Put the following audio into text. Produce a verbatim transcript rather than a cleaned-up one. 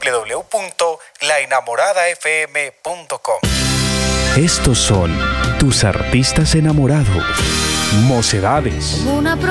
w w punto la enamorada f m punto com. Estos son tus artistas enamorados. Mocedades. Una